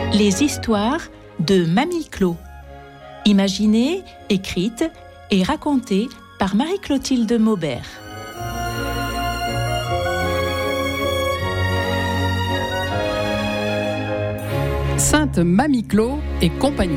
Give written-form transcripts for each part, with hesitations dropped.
Les histoires de Mamie Clo. Imaginées, écrites et racontées par Marie-Clotilde Maubert. Sainte Mamie Clo et compagnie.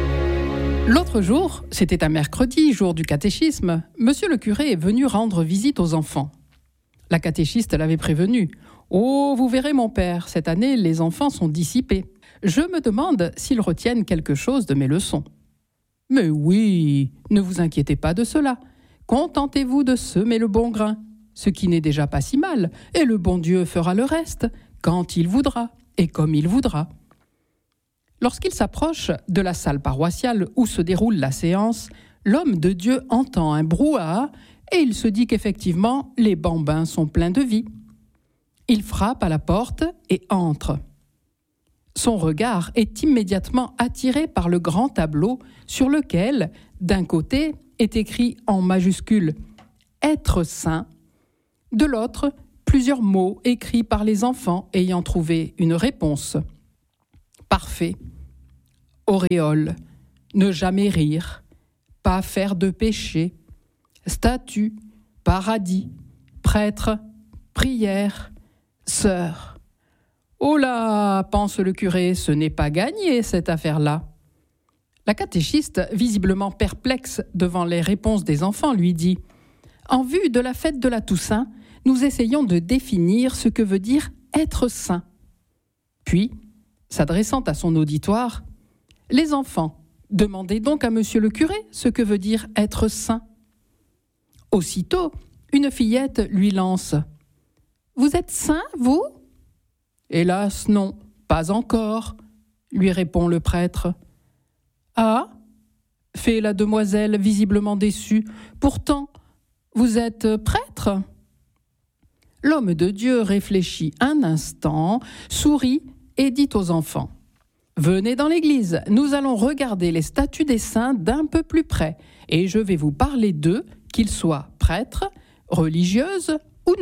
L'autre jour, c'était un mercredi, jour du catéchisme, monsieur le curé est venu rendre visite aux enfants. La catéchiste l'avait prévenu. « Oh, vous verrez mon père, cette année, les enfants sont dissipés. Je me demande s'ils retiennent quelque chose de mes leçons. » « Mais oui, ne vous inquiétez pas de cela. Contentez-vous de semer le bon grain, ce qui n'est déjà pas si mal, et le bon Dieu fera le reste, quand il voudra et comme il voudra. » Lorsqu'il s'approche de la salle paroissiale où se déroule la séance, l'homme de Dieu entend un brouhaha et il se dit qu'effectivement, les bambins sont pleins de vie. Il frappe à la porte et entre. Son regard est immédiatement attiré par le grand tableau sur lequel, d'un côté, est écrit en majuscule « Être saint », de l'autre, plusieurs mots écrits par les enfants ayant trouvé une réponse. Parfait, auréole, ne jamais rire, pas faire de péché, statue, paradis, prêtre, prière, sœur. Oh là, pense le curé, ce n'est pas gagné cette affaire-là. La catéchiste, visiblement perplexe devant les réponses des enfants, lui dit « En vue de la fête de la Toussaint, nous essayons de définir ce que veut dire être saint. » Puis, s'adressant à son auditoire, « Les enfants, demandez donc à monsieur le curé ce que veut dire être saint. » Aussitôt, une fillette lui lance « Vous êtes saint, vous ?» « Hélas, non, pas encore, » lui répond le prêtre. « Ah » fait la demoiselle visiblement déçue. « Pourtant, vous êtes prêtre ?» L'homme de Dieu réfléchit un instant, sourit et dit aux enfants « Venez dans l'église, nous allons regarder les statues des saints d'un peu plus près et je vais vous parler d'eux, qu'ils soient prêtres, religieuses ou non. »